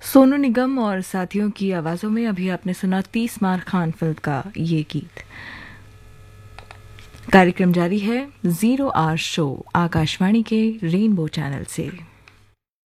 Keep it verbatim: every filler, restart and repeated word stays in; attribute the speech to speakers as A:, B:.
A: सोनू निगम और साथियों की आवाज़ों में अभी आपने सुना तीस मार खान फिल्म का ये गीत। कार्यक्रम जारी है जीरो आवर शो आकाशवाणी के रेनबो चैनल से।